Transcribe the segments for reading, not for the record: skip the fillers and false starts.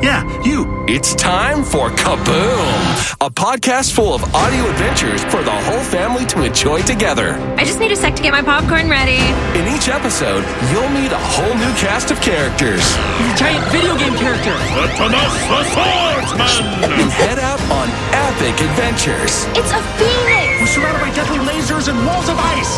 Yeah, you. It's time for Kaboom! A podcast full of audio adventures for the whole family to enjoy together. I just need a sec to get my popcorn ready. In each episode, you'll meet a whole new cast of characters. He's a giant video game character. Thomas the Swordsman! And head out on epic adventures. It's a phoenix! We're surrounded by deadly lasers and walls of ice!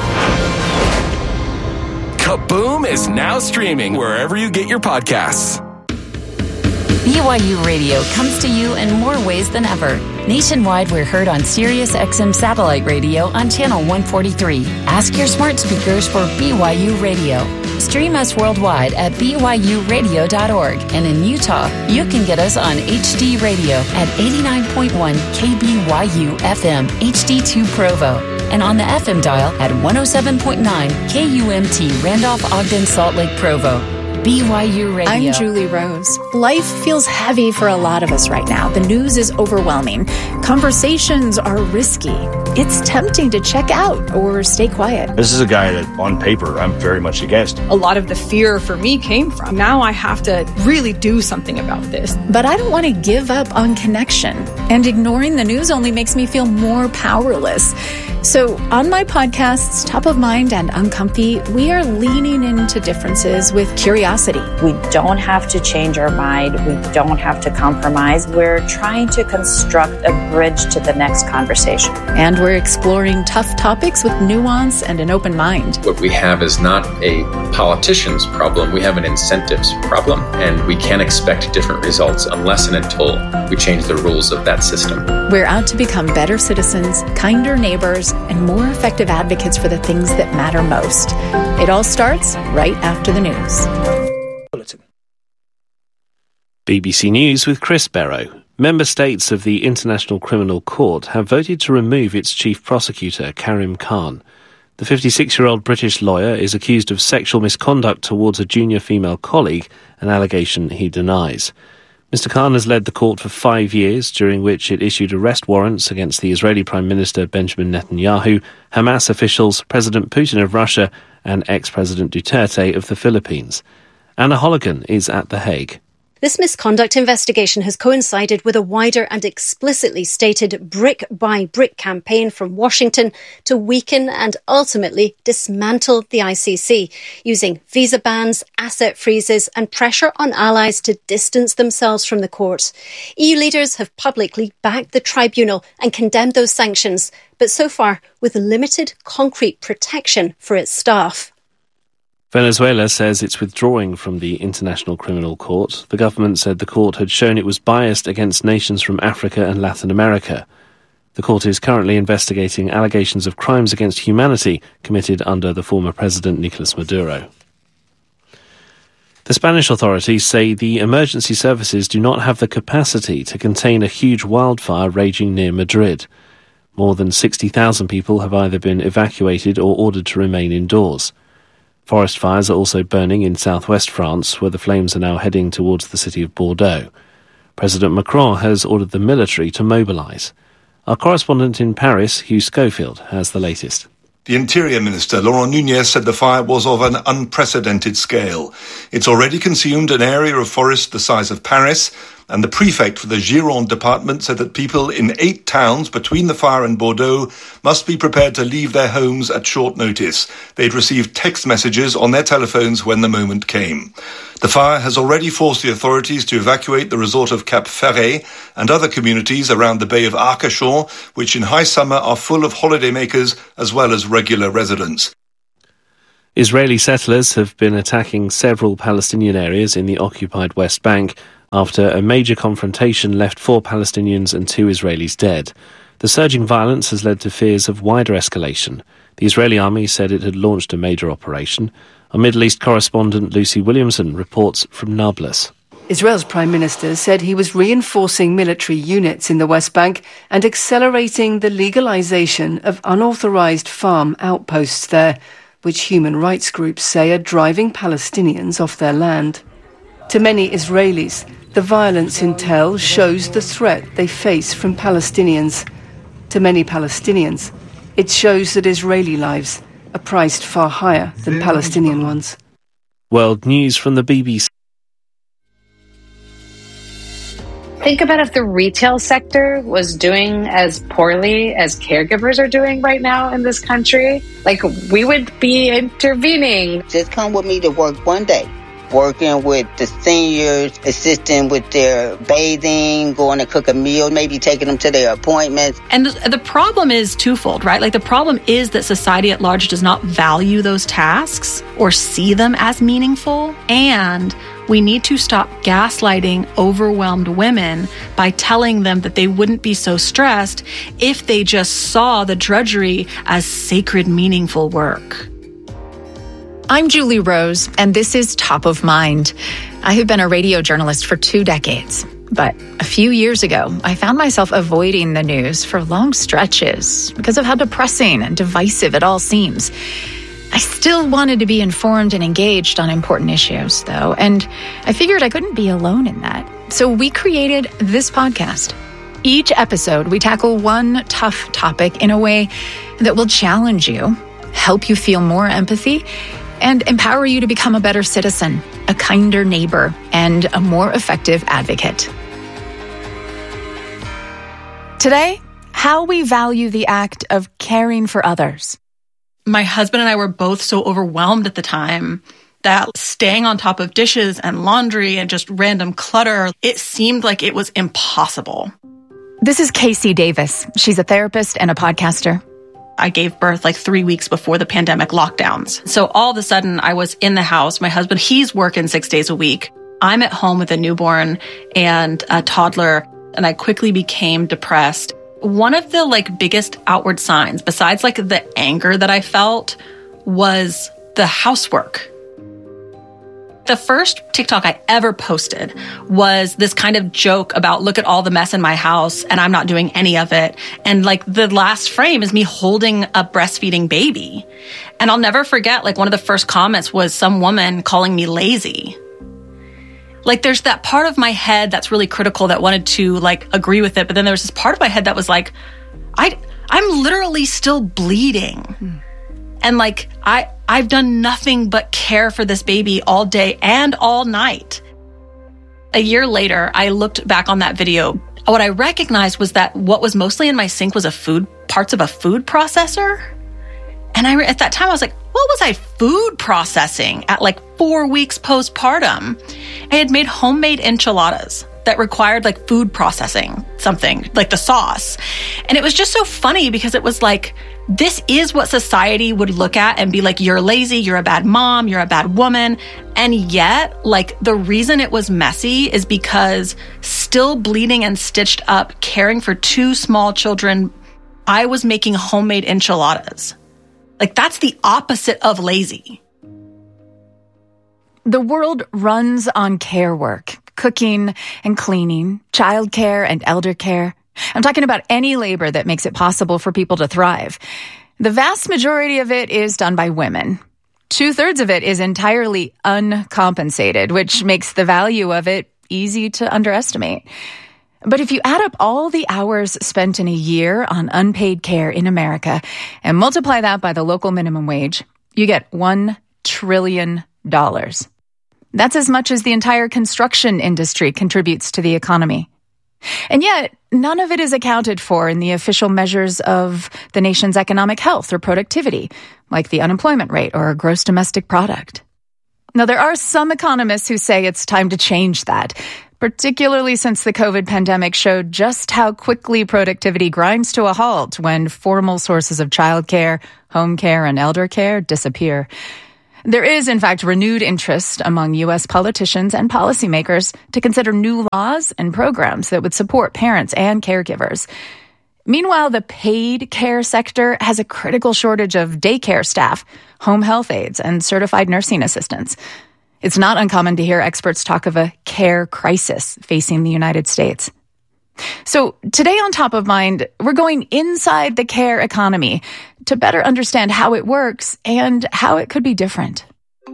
Kaboom is now streaming wherever you get your podcasts. BYU Radio comes to you in more ways than ever. Nationwide, we're heard on Sirius XM Satellite Radio on Channel 143. Ask your smart speakers for BYU Radio. Stream us worldwide at byuradio.org. And in Utah, you can get us on HD Radio at 89.1 KBYU FM HD2 Provo. And on the FM dial at 107.9 KUMT Randolph Ogden Salt Lake Provo. BYU Radio. I'm Julie Rose. Life feels heavy for a lot of us right now. The news is overwhelming. Conversations are risky. It's tempting to check out or stay quiet. This is a guy that, on paper, I'm very much against. A lot of the fear for me came from, now I have to really do something about this. But I don't want to give up on connection. And ignoring the news only makes me feel more powerless. So on my podcasts, Top of Mind and Uncomfy, we are leaning into differences with curiosity. We don't have to change our mind. We don't have to compromise. We're trying to construct a bridge to the next conversation. And we're exploring tough topics with nuance and an open mind. What we have is not a politician's problem. We have an incentives problem. And we can't expect different results unless and until we change the rules of that system. We're out to become better citizens, kinder neighbors, and more effective advocates for the things that matter most. It all starts right after the news. Bulletin. BBC News with Chris Barrow. Member states of the International Criminal Court have voted to remove its chief prosecutor, Karim Khan. The 56-year-old British lawyer is accused of sexual misconduct towards a junior female colleague, an allegation he denies. Mr. Khan has led the court for 5 years, during which it issued arrest warrants against the Israeli Prime Minister Benjamin Netanyahu, Hamas officials, President Putin of Russia, and ex-President Duterte of the Philippines. Anna Holligan is at The Hague. This misconduct investigation has coincided with a wider and explicitly stated brick-by-brick campaign from Washington to weaken and ultimately dismantle the ICC, using visa bans, asset freezes and pressure on allies to distance themselves from the court. EU leaders have publicly backed the tribunal and condemned those sanctions, but so far with limited concrete protection for its staff. Venezuela says it's withdrawing from the International Criminal Court. The government said the court had shown it was biased against nations from Africa and Latin America. The court is currently investigating allegations of crimes against humanity committed under the former president Nicolas Maduro. The Spanish authorities say the emergency services do not have the capacity to contain a huge wildfire raging near Madrid. More than 60,000 people have either been evacuated or ordered to remain indoors. Forest fires are also burning in southwest France, where the flames are now heading towards the city of Bordeaux. President Macron has ordered the military to mobilise. Our correspondent in Paris, Hugh Schofield, has the latest. The Interior Minister, Laurent Nunez, said the fire was of an unprecedented scale. It's already consumed an area of forest the size of Paris, and the prefect for the Gironde department said that people in 8 towns between the fire and Bordeaux must be prepared to leave their homes at short notice. They'd received text messages on their telephones when the moment came. The fire has already forced the authorities to evacuate the resort of Cap Ferret and other communities around the Bay of Arcachon, which in high summer are full of holidaymakers as well as regular residents. Israeli settlers have been attacking several Palestinian areas in the occupied West Bank after a major confrontation left 4 Palestinians and 2 Israelis dead. The surging violence has led to fears of wider escalation. The Israeli army said it had launched a major operation. Our Middle East correspondent Lucy Williamson reports from Nablus. Israel's Prime Minister said he was reinforcing military units in the West Bank and accelerating the legalization of unauthorized farm outposts there, which human rights groups say are driving Palestinians off their land. To many Israelis, the violence in Tel shows the threat they face from Palestinians. To many Palestinians, it shows that Israeli lives are priced far higher than Palestinian ones. World News from the BBC. Think about if the retail sector was doing as poorly as caregivers are doing right now in this country. Like, we would be intervening. Just come with me to work one day, working with the seniors, assisting with their bathing, going to cook a meal, maybe taking them to their appointments. And the problem is twofold, right? Like, the problem is that society at large does not value those tasks or see them as meaningful. And we need to stop gaslighting overwhelmed women by telling them that they wouldn't be so stressed if they just saw the drudgery as sacred, meaningful work. I'm Julie Rose, and this is Top of Mind. I have been a radio journalist for 2 decades, but a few years ago, I found myself avoiding the news for long stretches because of how depressing and divisive it all seems. I still wanted to be informed and engaged on important issues, though, and I figured I couldn't be alone in that. So we created this podcast. Each episode, we tackle one tough topic in a way that will challenge you, help you feel more empathy, and empower you to become a better citizen, a kinder neighbor, and a more effective advocate. Today, how we value the act of caring for others. My husband and I were both so overwhelmed at the time that staying on top of dishes and laundry and just random clutter, it seemed like it was impossible. This is Casey Davis. She's a therapist and a podcaster. I gave birth like 3 weeks before the pandemic lockdowns. So all of a sudden I was in the house. My husband, he's working 6 days a week. I'm at home with a newborn and a toddler, and I quickly became depressed. One of the biggest outward signs, besides the anger that I felt, was the housework. The first TikTok I ever posted was this kind of joke about, look at all the mess in my house and I'm not doing any of it. And the last frame is me holding a breastfeeding baby. And I'll never forget, one of the first comments was some woman calling me lazy. There's that part of my head that's really critical that wanted to agree with it. But then there was this part of my head that was I'm literally still bleeding. And I've done nothing but care for this baby all day and all night. A year later, I looked back on that video. What I recognized was that what was mostly in my sink was parts of a food processor. And at that time, I was like, what was I food processing at 4 weeks postpartum? I had made homemade enchiladas that required food processing, something like the sauce. And it was just so funny because it was this is what society would look at and be like, you're lazy, you're a bad mom, you're a bad woman. And yet, the reason it was messy is because still bleeding and stitched up, caring for 2 small children, I was making homemade enchiladas. That's the opposite of lazy. The world runs on care work, cooking and cleaning, childcare and elder care. I'm talking about any labor that makes it possible for people to thrive. The vast majority of it is done by women. 2/3 of it is entirely uncompensated, which makes the value of it easy to underestimate. But if you add up all the hours spent in a year on unpaid care in America and multiply that by the local minimum wage, you get $1 trillion. That's as much as the entire construction industry contributes to the economy. And yet, none of it is accounted for in the official measures of the nation's economic health or productivity, like the unemployment rate or gross domestic product. Now, there are some economists who say it's time to change that, particularly since the COVID pandemic showed just how quickly productivity grinds to a halt when formal sources of childcare, home care, and elder care disappear. There is, in fact, renewed interest among U.S. politicians and policymakers to consider new laws and programs that would support parents and caregivers. Meanwhile, the paid care sector has a critical shortage of daycare staff, home health aides, and certified nursing assistants. It's not uncommon to hear experts talk of a care crisis facing the United States. So today on Top of Mind, we're going inside the care economy to better understand how it works and how it could be different.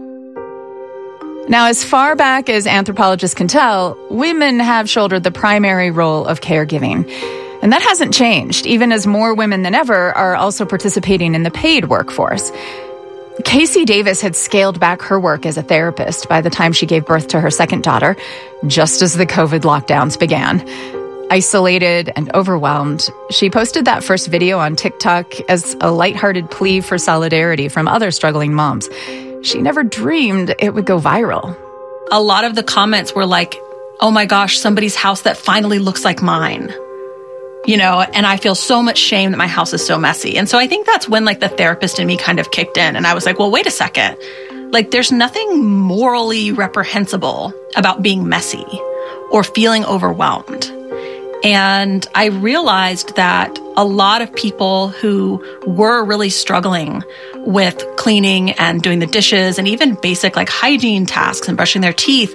Now, as far back as anthropologists can tell, women have shouldered the primary role of caregiving. And that hasn't changed, even as more women than ever are also participating in the paid workforce. Casey Davis had scaled back her work as a therapist by the time she gave birth to her second daughter, just as the COVID lockdowns began. Isolated and overwhelmed, she posted that first video on TikTok as a lighthearted plea for solidarity from other struggling moms. She never dreamed it would go viral. A lot of the comments were like, oh my gosh, somebody's house that finally looks like mine. You know, and I feel so much shame that my house is so messy. And so I think that's when like the therapist in me kind of kicked in. And I was like, well, wait a second. Like there's nothing morally reprehensible about being messy or feeling overwhelmed. And I realized that a lot of people who were really struggling with cleaning and doing the dishes and even basic like hygiene tasks and brushing their teeth,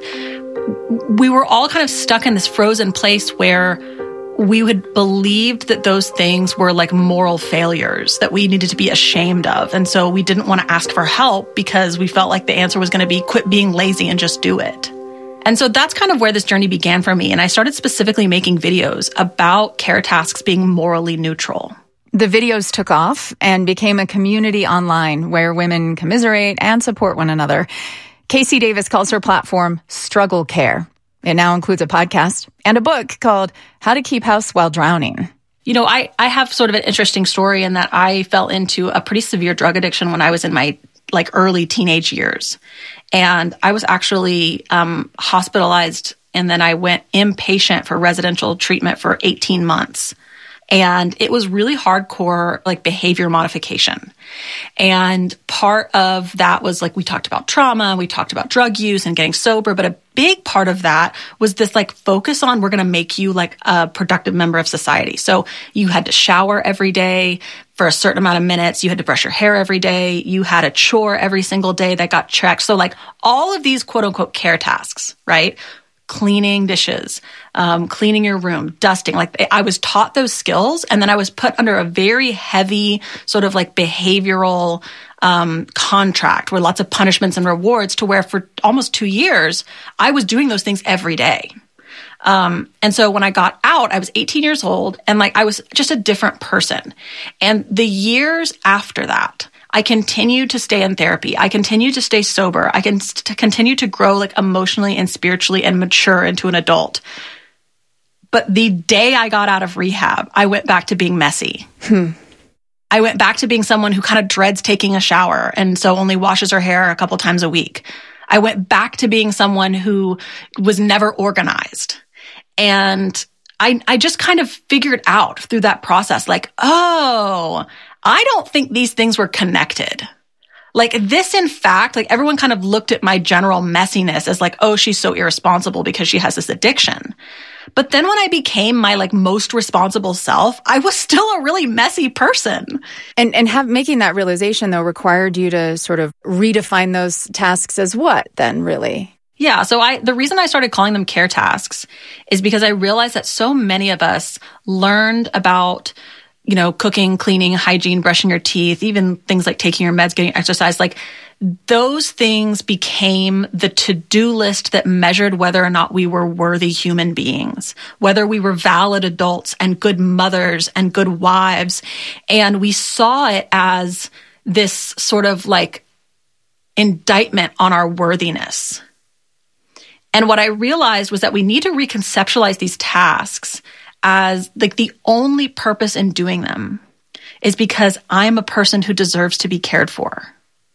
we were all kind of stuck in this frozen place where we had believed that those things were like moral failures that we needed to be ashamed of. And so we didn't want to ask for help because we felt like the answer was going to be quit being lazy and just do it. And so that's kind of where this journey began for me. And I started specifically making videos about care tasks being morally neutral. The videos took off and became a community online where women commiserate and support one another. Casey Davis calls her platform Struggle Care. It now includes a podcast and a book called How to Keep House While Drowning. You know, I have sort of an interesting story in that I fell into a pretty severe drug addiction when I was in my like early teenage years. And I was actually hospitalized, and then I went inpatient for residential treatment for 18 months. And it was really hardcore, like behavior modification. And part of that was like, we talked about trauma, we talked about drug use and getting sober. But a big part of that was this like focus on, we're going to make you like a productive member of society. So you had to shower every day for a certain amount of minutes. You had to brush your hair every day. You had a chore every single day that got checked. So like all of these quote unquote care tasks, right? Cleaning dishes, cleaning your room, dusting. Like I was taught those skills, and then I was put under a very heavy sort of like behavioral contract with lots of punishments and rewards, to where for almost 2 years, I was doing those things every day. And so when I got out, I was 18 years old, and like I was just a different person. And the years after that, I continued to stay in therapy. I continued to stay sober. I can continue to grow like emotionally and spiritually and mature into an adult. But the day I got out of rehab, I went back to being messy. I went back to being someone who kind of dreads taking a shower and so only washes her hair a couple times a week. I went back to being someone who was never organized. And I just kind of figured out through that process, like, oh, I don't think these things were connected. Like this, in fact, like everyone kind of looked at my general messiness as like, oh, she's so irresponsible because she has this addiction. But then when I became my like most responsible self, I was still a really messy person. And making that realization though required you to sort of redefine those tasks as what then really? Yeah. So the reason I started calling them care tasks is because I realized that so many of us learned about, you know, cooking, cleaning, hygiene, brushing your teeth, even things like taking your meds, getting exercise, like those things became the to-do list that measured whether or not we were worthy human beings, whether we were valid adults and good mothers and good wives. And we saw it as this sort of like indictment on our worthiness. And what I realized was that we need to reconceptualize these tasks as like the only purpose in doing them is because I'm a person who deserves to be cared for.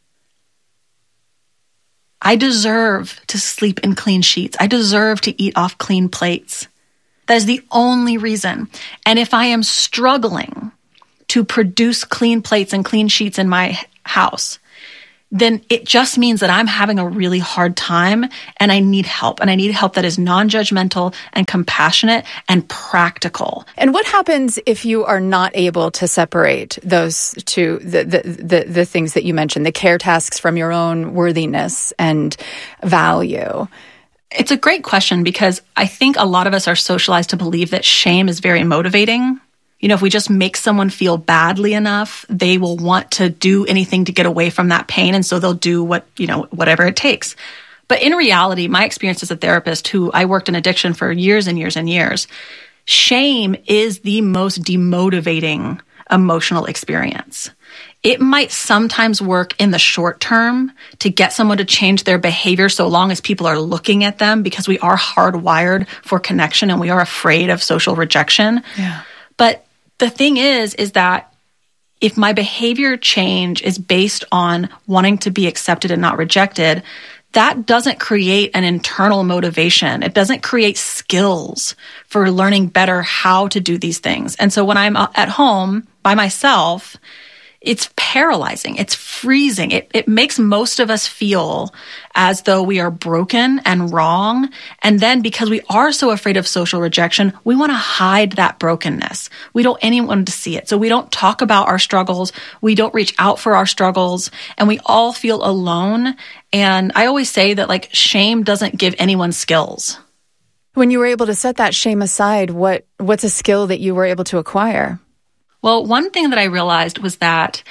I deserve to sleep in clean sheets. I deserve to eat off clean plates. That is the only reason. And if I am struggling to produce clean plates and clean sheets in my house, then it just means that I'm having a really hard time and I need help. And I need help that is non-judgmental and compassionate and practical. And what happens if you are not able to separate those two, the things that you mentioned, the care tasks from your own worthiness and value? It's a great question because I think a lot of us are socialized to believe that shame is very motivating. You know, if we just make someone feel badly enough, they will want to do anything to get away from that pain. And so they'll do whatever it takes. But in reality, my experience as a therapist who I worked in addiction for years and years and years, shame is the most demotivating emotional experience. it might sometimes work in the short term to get someone to change their behavior so long as people are looking at them, because we are hardwired for connection and we are afraid of social rejection. Yeah. But the thing is that if my behavior change is based on wanting to be accepted and not rejected, that doesn't create an internal motivation. It doesn't create skills for learning better how to do these things. And so when I'm at home by myself, it's paralyzing. It's freezing. It makes most of us feel as though we are broken and wrong. And then because we are so afraid of social rejection, we want to hide that brokenness. We don't want anyone to see it. So we don't talk about our struggles. We don't reach out for our struggles, and we all feel alone. And I always say that like shame doesn't give anyone skills. When you were able to set that shame aside, what's a skill that you were able to acquire? Well, one thing that I realized was that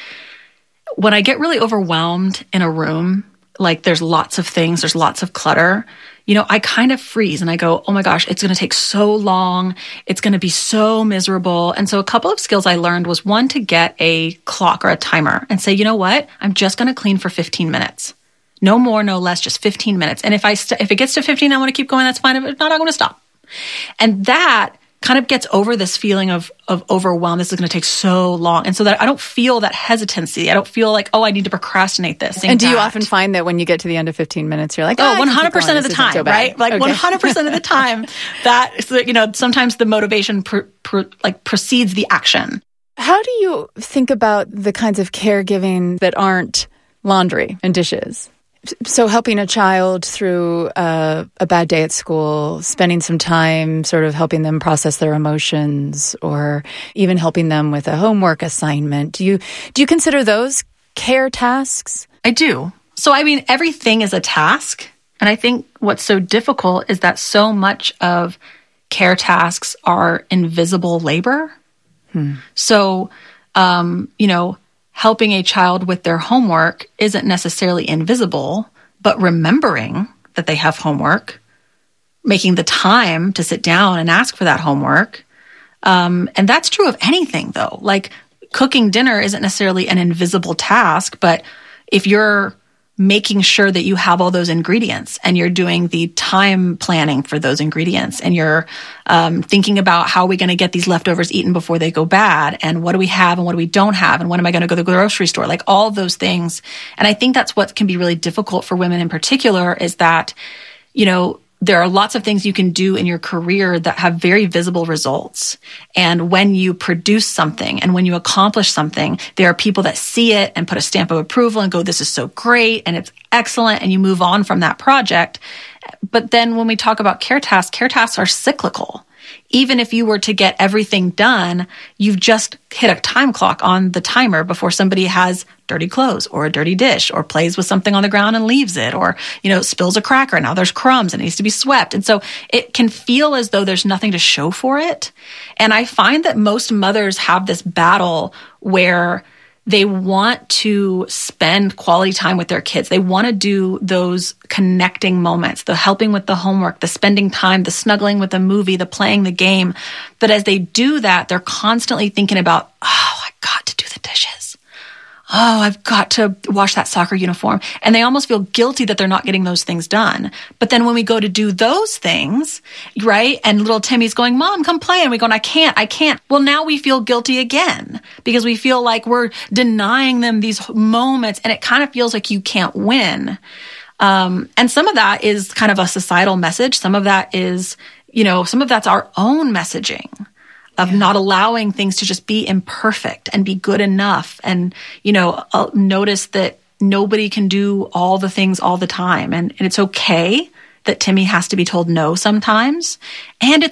when I get really overwhelmed in a room, like there's lots of things, there's lots of clutter, I kind of freeze and I go, oh my gosh, it's going to take so long. It's going to be so miserable. And so a couple of skills I learned was, one, to get a clock or a timer and say, you know what? I'm just going to clean for 15 minutes. No more, no less, just 15 minutes. And if it gets to 15, I want to keep going, that's fine. If not, I'm going to stop. And that kind of gets over this feeling of overwhelm. This is going to take so long. And so that I don't feel that hesitancy. I don't feel like, oh, I need to procrastinate this. And do you often find that when you get to the end of 15 minutes, you're like, 100% of the time, so right? Like okay. 100% of the time that, sometimes the motivation precedes the action. How do you think about the kinds of caregiving that aren't laundry and dishes? So helping a child through a bad day at school, spending some time sort of helping them process their emotions, or even helping them with a homework assignment. Do you consider those care tasks? I do. So, everything is a task. And I think what's so difficult is that so much of care tasks are invisible labor. So, helping a child with their homework isn't necessarily invisible, but remembering that they have homework, making the time to sit down and ask for that homework. And that's true of anything, though. Like cooking dinner isn't necessarily an invisible task, but if you're making sure that you have all those ingredients and you're doing the time planning for those ingredients and you're thinking about how are we going to get these leftovers eaten before they go bad, and what do we have and what do we don't have, and when am I going to go to the grocery store, like all of those things. And I think that's what can be really difficult for women in particular, is that, there are lots of things you can do in your career that have very visible results. And when you produce something and when you accomplish something, there are people that see it and put a stamp of approval and go, this is so great and it's excellent, and you move on from that project. But then when we talk about care tasks are cyclical. Even if you were to get everything done, you've just hit a time clock on the timer before somebody has dirty clothes or a dirty dish or plays with something on the ground and leaves it, or, spills a cracker and now there's crumbs and it needs to be swept. And so it can feel as though there's nothing to show for it. And I find that most mothers have this battle where they want to spend quality time with their kids. They want to do those connecting moments, the helping with the homework, the spending time, the snuggling with the movie, the playing the game. But as they do that, they're constantly thinking about, I got to do the dishes. I've got to wash that soccer uniform. And they almost feel guilty that they're not getting those things done. But then when we go to do those things, right, and little Timmy's going, Mom, come play. And we go, I can't. Well, now we feel guilty again because we feel like we're denying them these moments, and it kind of feels like you can't win. And some of that is kind of a societal message. Some of that is, some of that's our own messaging of not allowing things to just be imperfect and be good enough. And, notice that nobody can do all the things all the time. And it's okay that Timmy has to be told no sometimes. And it's